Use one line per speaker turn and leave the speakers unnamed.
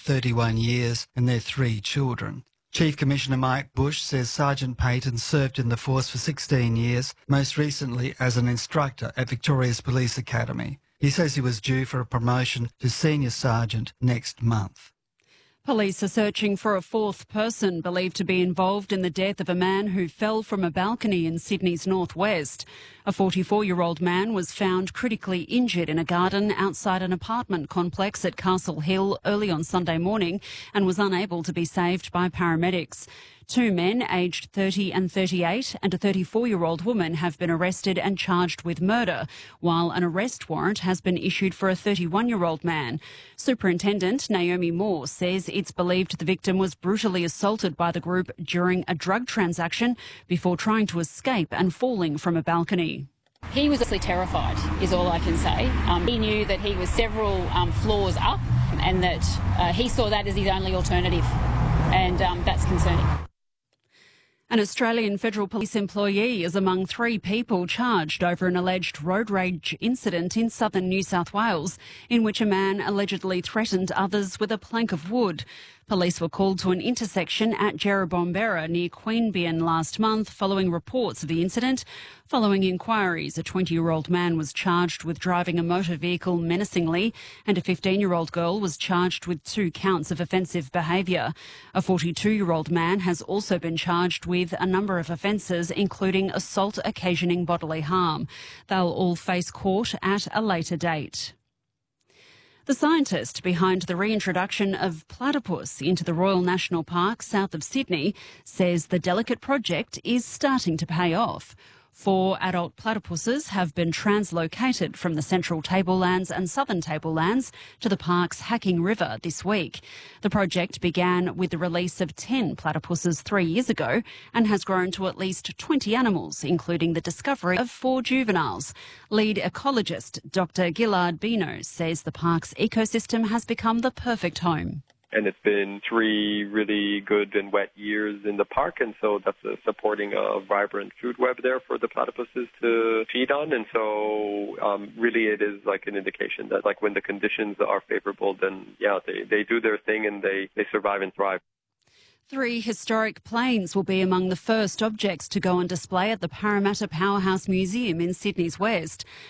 31 years and their 3 children. Chief Commissioner Mike Bush says Sergeant Payton served in the force for 16 years, most recently as an instructor at Victoria's Police Academy. He says he was due for a promotion to Senior Sergeant next month.
Police are searching for a 4th person believed to be involved in the death of a man who fell from a balcony in Sydney's northwest. A 44-year-old man was found critically injured in a garden outside an apartment complex at Castle Hill early on Sunday morning and was unable to be saved by paramedics. 2 men aged 30 and 38 and a 34-year-old woman have been arrested and charged with murder, while an arrest warrant has been issued for a 31-year-old man. Superintendent Naomi Moore says it's believed the victim was brutally assaulted by the group during a drug transaction before trying to escape and falling from a balcony.
He was actually terrified, is all I can say. He knew that he was several floors up and that he saw that as his only alternative, and that's concerning.
An Australian Federal Police employee is among 3 people charged over an alleged road rage incident in southern New South Wales, in which a man allegedly threatened others with a plank of wood. Police were called to an intersection at Jerrabomberra near Queanbeyan last month following reports of the incident. Following inquiries, a 20-year-old man was charged with driving a motor vehicle menacingly and a 15-year-old girl was charged with 2 counts of offensive behaviour. A 42-year-old man has also been charged with a number of offences, including assault occasioning bodily harm. They'll all face court at a later date. The scientist behind the reintroduction of platypus into the Royal National Park south of Sydney says the delicate project is starting to pay off. 4 adult platypuses have been translocated from the central tablelands and southern tablelands to the park's Hacking River this week. The project began with the release of 10 platypuses 3 years ago and has grown to at least 20 animals, including the discovery of 4 juveniles. Lead ecologist Dr. Gillard Bino says the park's ecosystem has become the perfect home.
And it's been 3 really good and wet years in the park, and so that's supporting a vibrant food web there for the platypuses to feed on. And so really it is like an indication that like when the conditions are favorable, then yeah, they do their thing and they survive and thrive.
3 historic planes will be among the first objects to go on display at the Parramatta Powerhouse Museum in Sydney's West.